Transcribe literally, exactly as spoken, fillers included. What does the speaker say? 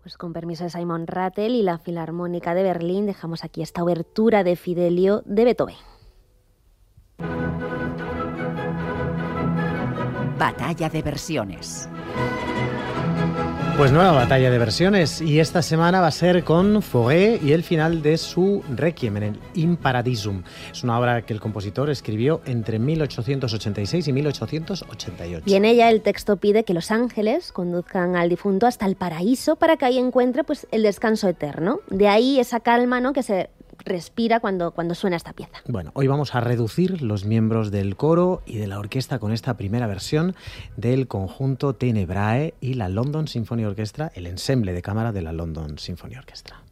Pues con permiso de Simon Rattle y la Filarmónica de Berlín, dejamos aquí esta obertura de Fidelio de Beethoven. Batalla de versiones. Pues nueva batalla de versiones, y esta semana va a ser con Fauré y el final de su Requiem en el In Paradisum. Es una obra que el compositor escribió entre mil ochocientos ochenta y seis y mil ochocientos ochenta y ocho. Y en ella el texto pide que los ángeles conduzcan al difunto hasta el paraíso para que ahí encuentre pues, el descanso eterno. De ahí esa calma, ¿no?, que se respira cuando, cuando suena esta pieza. Bueno, hoy vamos a reducir los miembros del coro y de la orquesta con esta primera versión del conjunto Tenebrae y la London Symphony Orchestra, el ensemble de cámara de la London Symphony Orchestra.